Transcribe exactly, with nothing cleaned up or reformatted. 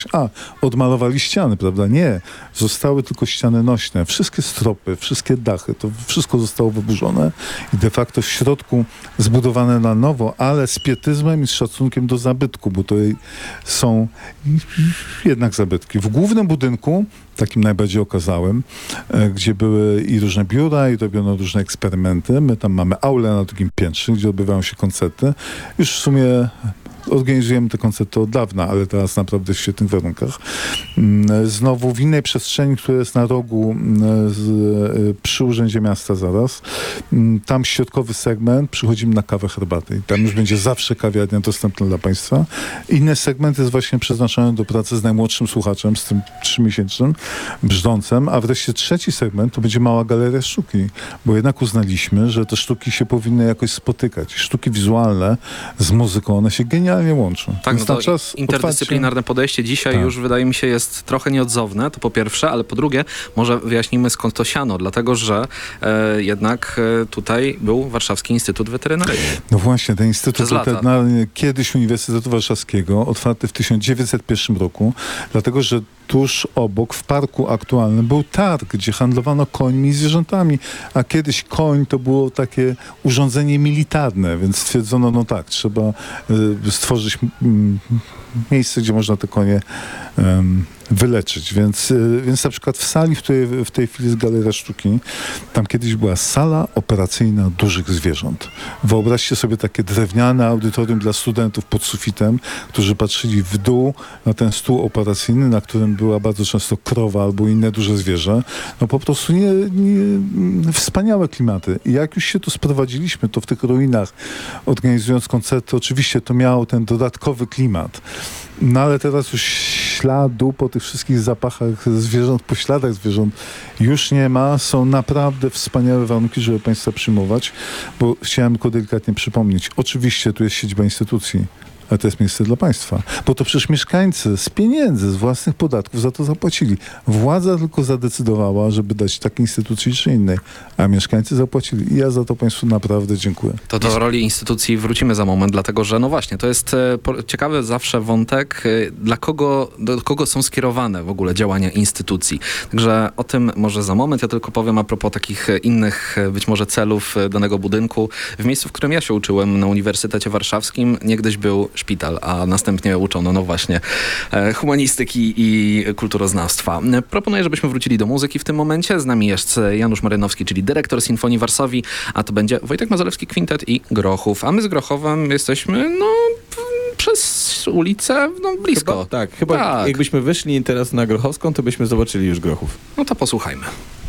A, odmalowali ściany, prawda? Nie. Zostały tylko ściany nośne. Wszystkie stropy, wszystkie dachy, to wszystko zostało wyburzone i de facto w środku zbudowane na nowo, ale z pietyzmem i z szacunkiem do zabytku, bo to są jednak zabytki. W głównym budynku, takim najbardziej okazałym, gdzie były i różne biura, i robiono różne eksperymenty. My tam mamy aulę na drugim piętrze, gdzie odbywają się koncerty. Już w sumie organizujemy te koncerty od dawna, ale teraz naprawdę w świetnych warunkach. Znowu w innej przestrzeni, która jest na rogu z, przy Urzędzie Miasta zaraz. Tam środkowy segment, przychodzimy na kawę, herbatę i tam już będzie zawsze kawiarnia dostępna dla Państwa. Inny segment jest właśnie przeznaczony do pracy z najmłodszym słuchaczem, z tym trzymiesięcznym brzdącem, a wreszcie trzeci segment to będzie mała galeria sztuki, bo jednak uznaliśmy, że te sztuki się powinny jakoś spotykać. Sztuki wizualne z muzyką, one się genialnie łączą. Tak, no to czas interdyscyplinarne otwarcie... podejście dzisiaj tak. już wydaje mi się jest trochę nieodzowne, to po pierwsze, ale po drugie może wyjaśnimy skąd to siano, dlatego że e, jednak e, tutaj był Warszawski Instytut Weterynaryjny. No właśnie, ten Instytut Przez Weterynaryjny kiedyś Uniwersytetu Warszawskiego, otwarty w tysiąc dziewięćset pierwszym roku, dlatego że tuż obok, w parku aktualnym, był targ, gdzie handlowano końmi i zwierzętami, a kiedyś koń to było takie urządzenie militarne, więc stwierdzono, no tak, trzeba y, stworzyć mm, miejsce, gdzie można te konie um, wyleczyć. Więc, y, więc na przykład w sali, w której w tej chwili jest Galeria Sztuki, tam kiedyś była sala operacyjna dużych zwierząt. Wyobraźcie sobie takie drewniane audytorium dla studentów pod sufitem, którzy patrzyli w dół na ten stół operacyjny, na którym była bardzo często krowa albo inne duże zwierzę. No po prostu nie, nie, wspaniałe klimaty. I jak już się tu sprowadziliśmy, to w tych ruinach, organizując koncerty, oczywiście to miało ten dodatkowy klimat. No ale teraz już śladu po tych wszystkich zapachach zwierząt, po śladach zwierząt już nie ma. Są naprawdę wspaniałe warunki, żeby Państwa przyjmować, bo chciałem tylko delikatnie przypomnieć. Oczywiście tu jest siedziba instytucji, ale to jest miejsce dla państwa. Bo to przecież mieszkańcy z pieniędzy, z własnych podatków za to zapłacili. Władza tylko zadecydowała, żeby dać takiej instytucji czy innej, a mieszkańcy zapłacili. I ja za to państwu naprawdę dziękuję. To do roli instytucji wrócimy za moment, dlatego że no właśnie, to jest e, po, ciekawy zawsze wątek, e, dla kogo, do kogo są skierowane w ogóle działania instytucji. Także o tym może za moment. Ja tylko powiem a propos takich innych e, być może celów e, danego budynku. W miejscu, w którym ja się uczyłem na Uniwersytecie Warszawskim, niegdyś był szpital, a następnie uczono, no właśnie, e, humanistyki i kulturoznawstwa. E, proponuję, żebyśmy wrócili do muzyki w tym momencie. Z nami jest Janusz Marynowski, czyli dyrektor Sinfonii Varsovii, a to będzie Wojtek Mazalewski Kwintet i Grochów. A my z Grochowem jesteśmy, no, przez ulicę, no, blisko. Chyba, tak, chyba tak. Jakbyśmy wyszli teraz na Grochowską, to byśmy zobaczyli już Grochów. No to posłuchajmy.